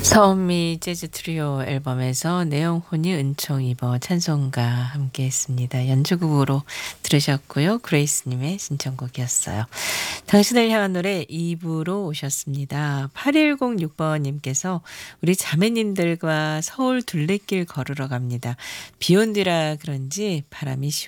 서은미 재즈 트리오 앨범에서 내영혼이 은총 입어 찬송가 함께했습니다. 연주곡으로 들으셨고요. 그레이스님의 신청곡이었어요. 당신을 향한 노래 2부로 오셨습니다. 8106번님께서 우리 자매님들과 서울 둘레길 걸으러 갑니다. 비 온 뒤라 그런지 바람이